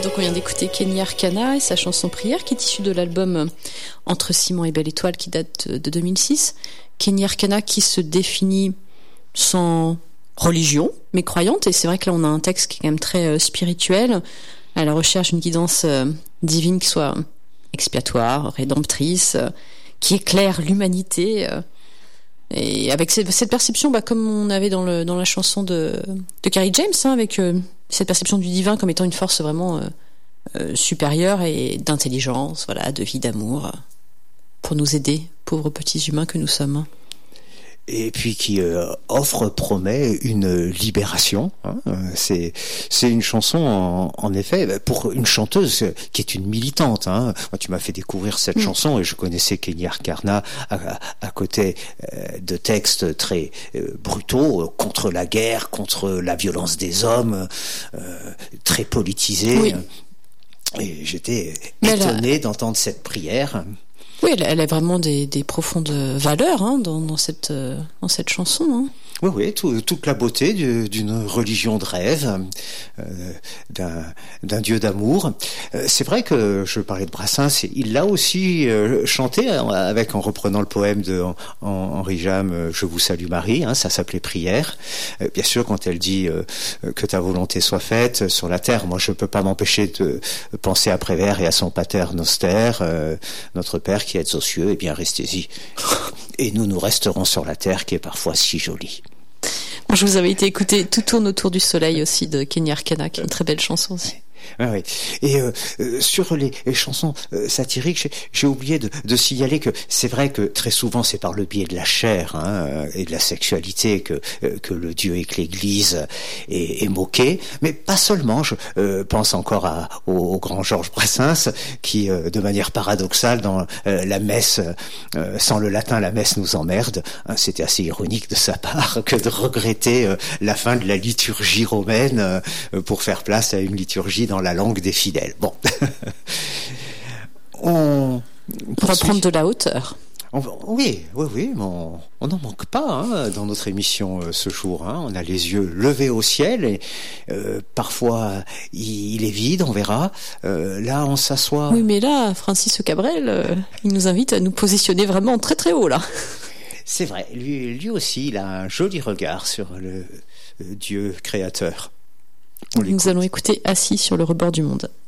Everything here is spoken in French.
Donc on vient d'écouter Kenny Arcana et sa chanson Prière qui est issue de l'album Entre Ciment et Belle Étoile qui date de 2006. Kenny Arcana qui se définit sans religion mais croyante, et c'est vrai que là on a un texte qui est quand même très spirituel, à la recherche d'une guidance divine qui soit expiatoire, rédemptrice, qui éclaire l'humanité, et avec cette perception, comme on avait dans la chanson de Kerry James, avec cette perception du divin comme étant une force vraiment supérieure et d'intelligence, voilà, de vie, d'amour, pour nous aider, pauvres petits humains que nous sommes. Et puis qui promet une libération. C'est une chanson en effet pour une chanteuse qui est une militante. Moi, tu m'as fait découvrir cette chanson et je connaissais Kenny Arcana à côté de textes très brutaux contre la guerre, contre la violence des hommes, très politisés. Oui. Et j'étais étonné d'entendre cette prière. Oui, elle a vraiment des profondes valeurs dans cette chanson. Oui, toute la beauté d'une religion de rêve, d'un Dieu d'amour. C'est vrai que je parlais de Brassens, il l'a aussi chanté en reprenant le poème de Henri James, Je vous salue Marie, ça s'appelait Prière. Bien sûr, quand elle dit que ta volonté soit faite sur la terre, moi je peux pas m'empêcher de penser à Prévert et à son pater noster, notre Père qui êtes aux cieux, eh bien restez-y. Et nous resterons sur la terre qui est parfois si jolie. Je vous avais été écouter Tout tourne autour du soleil aussi de Kenny Arcana, qui est une très belle chanson aussi. Oui. Et sur les chansons satiriques, j'ai oublié de signaler que c'est vrai que très souvent c'est par le biais de la chair et de la sexualité que le Dieu et que l'Église est moqué, mais pas seulement. Je pense encore au grand Georges Brassens qui, de manière paradoxale, dans la messe, sans le latin, la messe nous emmerde. C'était assez ironique de sa part que de regretter la fin de la liturgie romaine pour faire place à une liturgie dans la langue des fidèles. Bon. On va prendre de la hauteur. Oui, mais on n'en manque pas dans notre émission ce jour. On a les yeux levés au ciel et parfois il est vide, on verra. Là, on s'assoit. Oui, mais là, Francis Cabrel, il nous invite à nous positionner vraiment très très haut là. C'est vrai, lui aussi, il a un joli regard sur le Dieu créateur. Nous allons écouter Assis sur le rebord du monde.